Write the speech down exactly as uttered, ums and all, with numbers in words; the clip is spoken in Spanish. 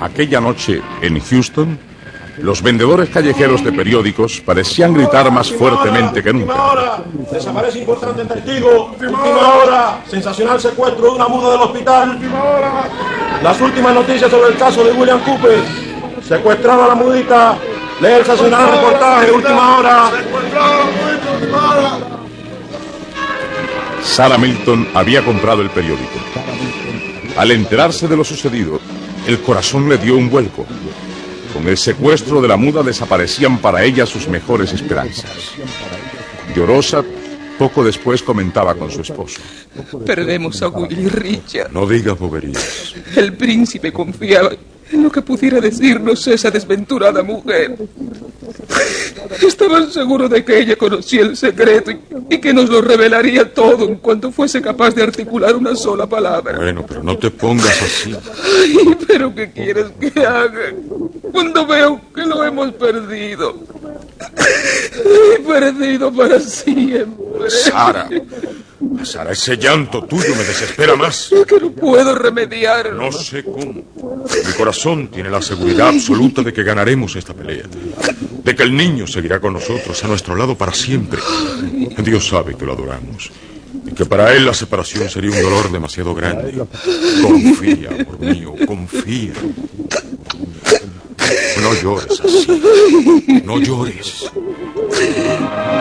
Aquella noche, en Houston, los vendedores callejeros de periódicos parecían gritar más fuertemente que nunca. ¡Última hora! Desaparece importante testigo. ¡Última hora! Sensacional secuestro de una muda del hospital. ¡Última hora! Las últimas noticias sobre el caso de William Cooper. Secuestrada la mudita. Lee el sensacional reportaje. ¡Última hora! ¡Secuestrada la mudita! ¡Última hora! Sarah Milton había comprado el periódico. Al enterarse de lo sucedido, el corazón le dio un vuelco. Con el secuestro de la muda desaparecían para ella sus mejores esperanzas. Llorosa, poco después comentaba con su esposo: Perdemos a Willy Richard. No digas boberías. El príncipe confiaba en lo que pudiera decirnos esa desventurada mujer. Estaban seguros de que ella conocía el secreto y, y que nos lo revelaría todo en cuanto fuese capaz de articular una sola palabra. Bueno, pero no te pongas así. Ay, pero ¿qué quieres que haga cuando veo que lo hemos perdido? He perdido para siempre. Sara, Sara, ese llanto tuyo me desespera más. Que no puedo remediarlo. No sé cómo. Mi corazón tiene la seguridad absoluta de que ganaremos esta pelea. De que el niño seguirá con nosotros, a nuestro lado para siempre. Dios sabe que lo adoramos. Y que para él la separación sería un dolor demasiado grande. Confía, amor mío, confía. No llores así. No llores.